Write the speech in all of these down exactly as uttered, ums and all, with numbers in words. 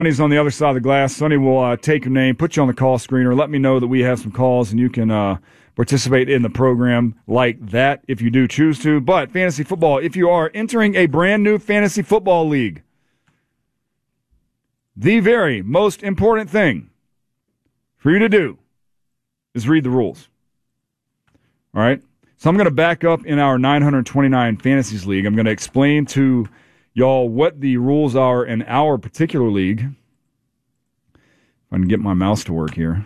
Sonny's on the other side of the glass. Sonny will uh, take your name, put you on the call screener, let me know that we have some calls, and you can uh, participate in the program like that if you do choose to. But fantasy football, if you are entering a brand new fantasy football league, the very most important thing for you to do is read the rules. All right? So I'm going to back up in our nine hundred twenty-nine Fantasies League. I'm going to explain to y'all what the rules are in our particular league. If I can get my mouse to work here.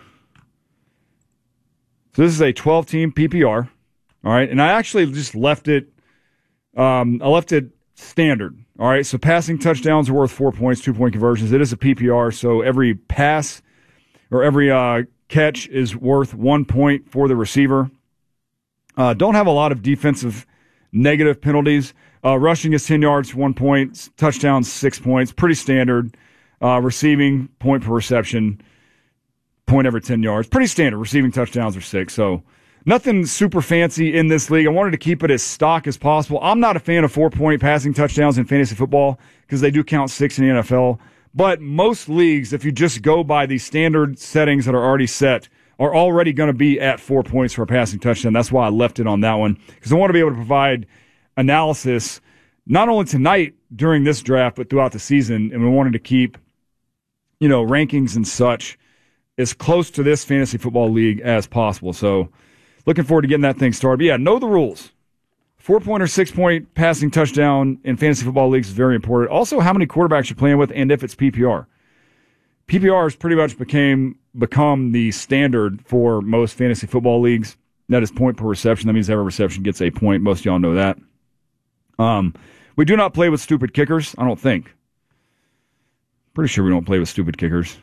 So this is a twelve-team P P R. All right? And I actually just left it, um, I left it standard. All right? So passing touchdowns are worth four points, two-point conversions. It is a P P R, so every pass or every uh, catch is worth one point for the receiver. Uh, don't have a lot of defensive negative penalties. Uh, rushing is ten yards, one point. Touchdowns, six points. Pretty standard. Uh, receiving, point per reception, point every ten yards. Pretty standard. Receiving touchdowns are six. So nothing super fancy in this league. I wanted to keep it as stock as possible. I'm not a fan of four-point passing touchdowns in fantasy football because they do count six in the N F L. But most leagues, if you just go by the standard settings that are already set, are already going to be at four points for a passing touchdown. That's why I left it on that one, because I want to be able to provide analysis not only tonight during this draft, but throughout the season. And we wanted to keep, you know, rankings and such as close to this fantasy football league as possible. So looking forward to getting that thing started. But yeah, know the rules. Four-point or six-point passing touchdown in fantasy football leagues is very important. Also, how many quarterbacks you're playing with and if it's P P R. P P R has pretty much became become the standard for most fantasy football leagues. That is point per reception. That means every reception gets a point. Most of y'all know that. Um, we do not play with stupid kickers, I don't think. Pretty sure we don't play with stupid kickers.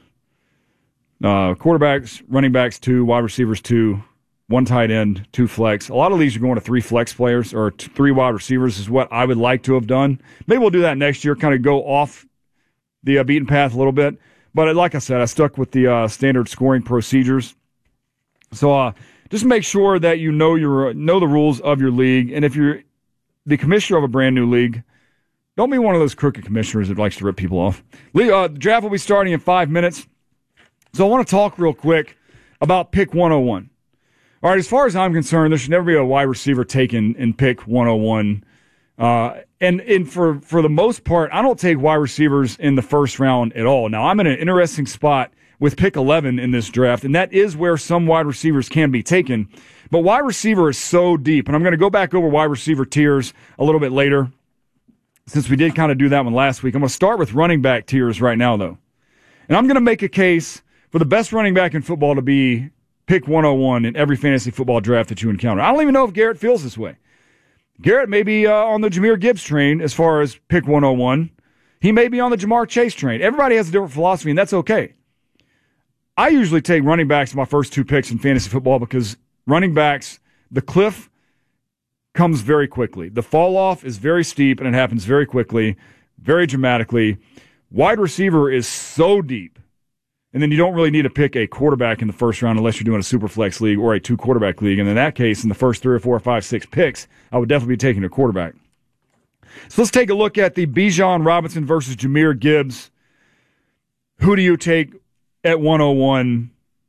Uh, quarterbacks, running backs, two. Wide receivers, two. One tight end, two flex. A lot of leagues are going to three flex players or t- three wide receivers is what I would like to have done. Maybe we'll do that next year, kind of go off the uh, beaten path a little bit. But like I said, I stuck with the uh, standard scoring procedures. So uh, just make sure that you know your know the rules of your league. And if you're the commissioner of a brand new league, don't be one of those crooked commissioners that likes to rip people off. Uh, the draft will be starting in five minutes. So I want to talk real quick about pick one oh one. All right, as far as I'm concerned, there should never be a wide receiver taken in pick one oh one. Uh, and and for, for the most part, I don't take wide receivers in the first round at all. Now, I'm in an interesting spot with pick eleven in this draft, and that is where some wide receivers can be taken. But wide receiver is so deep, and I'm going to go back over wide receiver tiers a little bit later, since we did kind of do that one last week. I'm going to start with running back tiers right now, though. And I'm going to make a case for the best running back in football to be pick one oh one in every fantasy football draft that you encounter. I don't even know if Garrett feels this way. Garrett may be uh, on the Jahmyr Gibbs train as far as pick one oh one. He may be on the Jamar Chase train. Everybody has a different philosophy, and that's okay. I usually take running backs in my first two picks in fantasy football because running backs, the cliff comes very quickly. The fall off is very steep, and it happens very quickly, very dramatically. Wide receiver is so deep. And then you don't really need to pick a quarterback in the first round unless you're doing a super flex league or a two-quarterback league. And in that case, in the first three or four or five, six picks, I would definitely be taking a quarterback. So let's take a look at the Bijan Robinson versus Jahmyr Gibbs. Who do you take at one oh one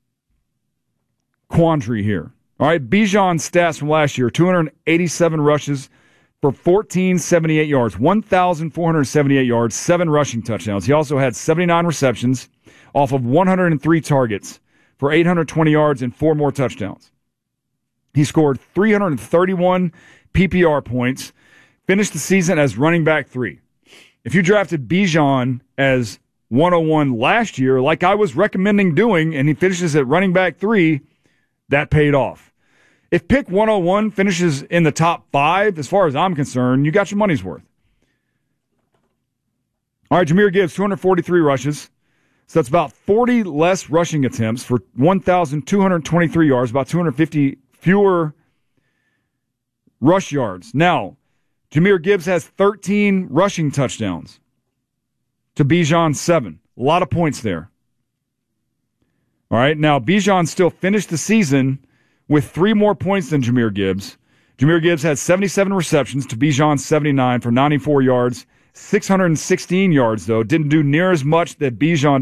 quandary here? All right, Bijan's stats from last year, two hundred eighty-seven rushes for one thousand four hundred seventy-eight yards, one thousand four hundred seventy-eight yards, seven rushing touchdowns. He also had seventy-nine receptions off of one hundred three targets for eight hundred twenty yards and four more touchdowns. He scored three hundred thirty-one P P R points, finished the season as running back three. If you drafted Bijan as one oh one last year, like I was recommending doing, and he finishes at running back three, that paid off. If pick one oh one finishes in the top five, as far as I'm concerned, you got your money's worth. All right, Jahmyr Gibbs, two hundred forty-three rushes. So that's about forty less rushing attempts for one thousand two hundred twenty-three yards, about two hundred fifty fewer rush yards. Now, Jahmyr Gibbs has thirteen rushing touchdowns to Bijan's seven. A lot of points there. All right, now Bijan still finished the season with three more points than Jahmyr Gibbs. Jahmyr Gibbs had seventy-seven receptions to Bijan's seventy-nine for ninety-four yards six hundred sixteen yards, though. Didn't do near as much that Bijan